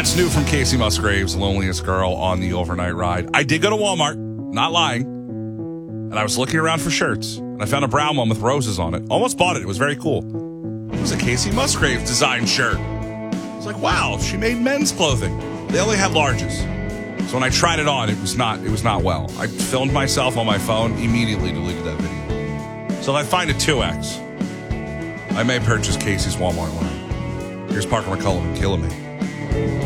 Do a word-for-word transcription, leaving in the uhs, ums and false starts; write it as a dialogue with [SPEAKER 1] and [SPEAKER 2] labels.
[SPEAKER 1] That's new from Casey Musgraves, Loneliest Girl on the Overnight Ride. I did go to Walmart, not lying, and I was looking around for shirts, and I found a brown one with roses on it. Almost bought it. It was very cool. It was a Casey Musgraves design shirt. I was like, wow, she made men's clothing. They only had larges. So when I tried it on, it was not it was not well. I filmed myself on my phone, immediately deleted that video. So if I find a two X, I may purchase Casey's Walmart line. Here's Parker McCullum and Killing Me.